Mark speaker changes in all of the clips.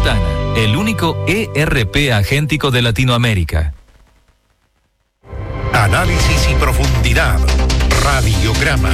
Speaker 1: Ventana, el único ERP agéntico de Latinoamérica.
Speaker 2: Análisis y profundidad. Radiograma.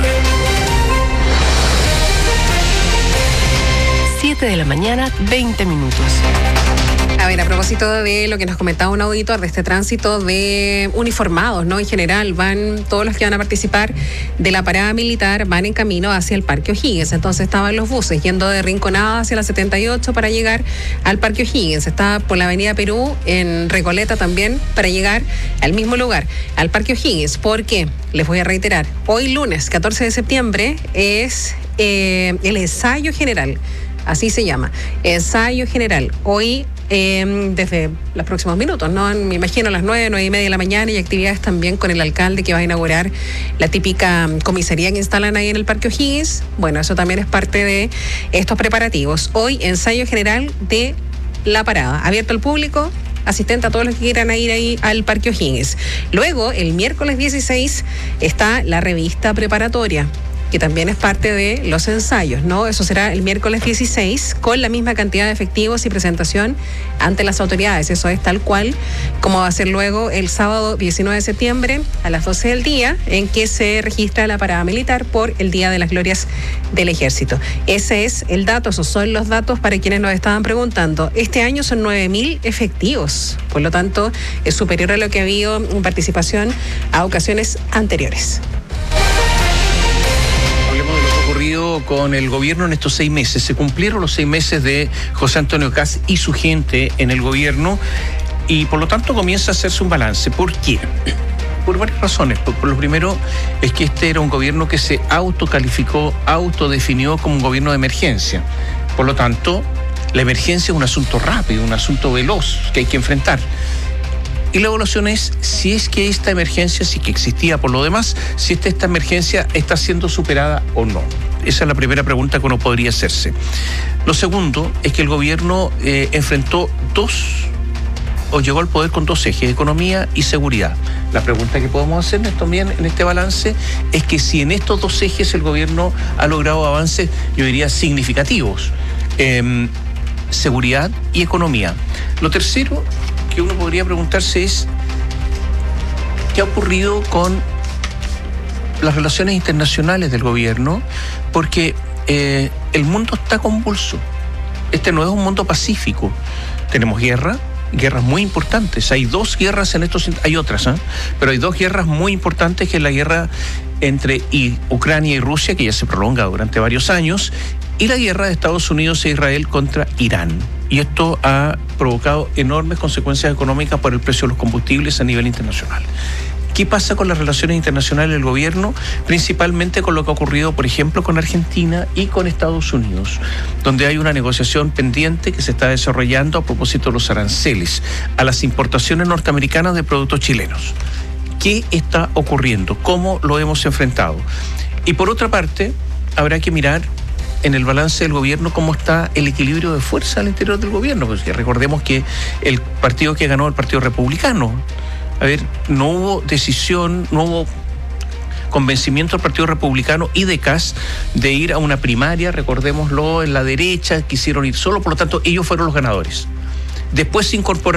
Speaker 3: 7 de la mañana, 20 minutos.
Speaker 4: A ver, a propósito de lo que nos comentaba un auditor de este tránsito de uniformados, ¿no? En general, todos los que van a participar de la parada militar van en camino hacia el Parque O'Higgins. Entonces estaban los buses yendo de Rinconada hacia la 78 para llegar al Parque O'Higgins. Está por la Avenida Perú, en Recoleta también, para llegar al mismo lugar, al Parque O'Higgins. ¿Por qué? Les voy a reiterar. Hoy lunes, 14 de septiembre, es el ensayo general. Así se llama, ensayo general. Hoy, desde los próximos minutos, ¿no? Me imagino a las 9:30 de la mañana, y actividades también con el alcalde, que va a inaugurar la típica comisaría que instalan ahí en el Parque O'Higgins. Bueno, eso también es parte de estos preparativos. Hoy, ensayo general de la parada, abierto al público, asistente a todos los que quieran ir ahí al Parque O'Higgins. Luego, el miércoles 16, está la revista preparatoria, que también es parte de los ensayos, ¿no? Eso será el miércoles 16, con la misma cantidad de efectivos y presentación ante las autoridades. Eso es tal cual como va a ser luego el sábado 19 de septiembre a las 12 del día, en que se registra la parada militar por el Día de las Glorias del Ejército. Ese es el dato, esos son los datos para quienes nos estaban preguntando. Este año son 9.000 efectivos, por lo tanto es superior a lo que ha habido en participación a ocasiones anteriores.
Speaker 5: Con el gobierno en estos 6 meses. Se cumplieron los 6 meses de José Antonio Kast y su gente en el gobierno, y por lo tanto comienza a hacerse un balance. ¿Por qué? Por varias razones. Por lo primero es que este era un gobierno que se autocalificó, autodefinió como un gobierno de emergencia. Por lo tanto, la emergencia es un asunto rápido, un asunto veloz que hay que enfrentar. Y la evaluación es si es que esta emergencia, si que existía por lo demás, si esta emergencia está siendo superada o no. Esa es la primera pregunta que uno podría hacerse. Lo segundo es que el gobierno enfrentó llegó al poder con 2 ejes, economía y seguridad. La pregunta que podemos hacer también en este balance es que si en estos 2 ejes el gobierno ha logrado avances, yo diría, significativos. Seguridad y economía. Lo tercero que uno podría preguntarse es ¿qué ha ocurrido con las relaciones internacionales del gobierno? Porque el mundo está convulso. Este no es un mundo pacífico. Tenemos guerras muy importantes. Hay 2 guerras en estos, hay otras, pero hay 2 guerras muy importantes, que es la guerra entre Ucrania y Rusia, que ya se prolonga durante varios años, y la guerra de Estados Unidos e Israel contra Irán. Y esto ha provocado enormes consecuencias económicas por el precio de los combustibles a nivel internacional. ¿Qué pasa con las relaciones internacionales del gobierno? Principalmente con lo que ha ocurrido, por ejemplo, con Argentina y con Estados Unidos, donde hay una negociación pendiente que se está desarrollando a propósito de los aranceles a las importaciones norteamericanas de productos chilenos. ¿Qué está ocurriendo? ¿Cómo lo hemos enfrentado? Y por otra parte, habrá que mirar en el balance del gobierno cómo está el equilibrio de fuerza al interior del gobierno, porque recordemos que el partido que ganó, el Partido Republicano, no hubo decisión, no hubo convencimiento del Partido Republicano y de Kast de ir a una primaria, recordémoslo, en la derecha, quisieron ir solo, por lo tanto ellos fueron los ganadores. Después se incorporaron